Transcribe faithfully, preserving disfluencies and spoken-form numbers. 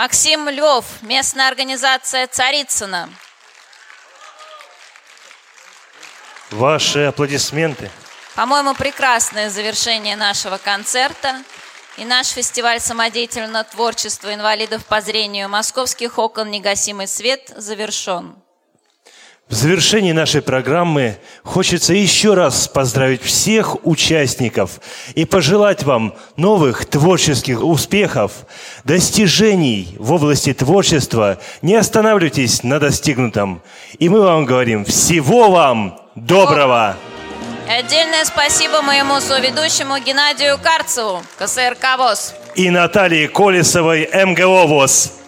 Максим Львов, местная организация Царицына. Ваши аплодисменты. По-моему, прекрасное завершение нашего концерта. И наш фестиваль самодеятельного творчества инвалидов по зрению «Московских окон. Негасимый свет» завершен. В завершении нашей программы хочется еще раз поздравить всех участников и пожелать вам новых творческих успехов, достижений в области творчества. Не останавливайтесь на достигнутом. И мы вам говорим всего вам доброго! И отдельное спасибо моему соведущему Геннадию Карцеву, ка эс эр ка ВОС. И Наталье Колесовой, эм гэ о ВОС.